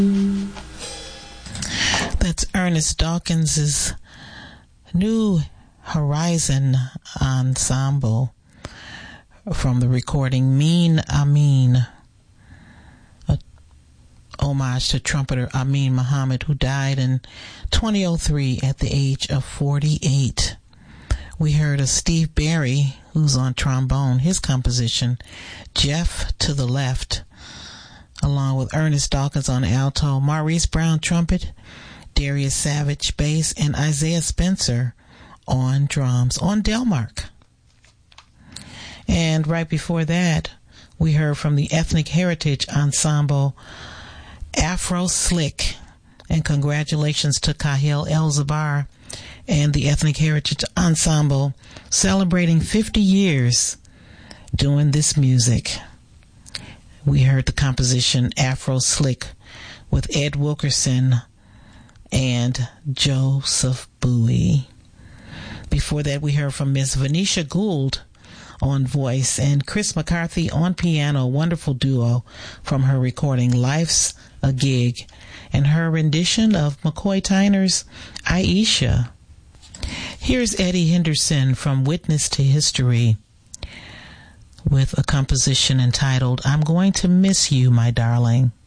That's Ernest Dawkins's New Horizon Ensemble from the recording Mean Amin, a homage to trumpeter Amin Muhammad, who died in 2003 at the age of 48. We heard of Steve Berry, who's on trombone, his composition, Jeff to the Left, along with Ernest Dawkins on alto, Maurice Brown trumpet, Darius Savage bass, and Isaiah Spencer on drums on Delmark. And right before that, we heard from the Ethnic Heritage Ensemble, Afro Slick, and congratulations to Kahil El-Zabar and the Ethnic Heritage Ensemble celebrating 50 years doing this music. We heard the composition Afro Slick with Ed Wilkerson and Joseph Bowie. Before that, we heard from Miss Venetia Gould on voice and Chris McCarthy on piano, wonderful duo from her recording Life's a Gig, and her rendition of McCoy Tyner's Aisha. Here's Eddie Henderson from Witness to History with a composition entitled I'm Going to Miss You, My Darling.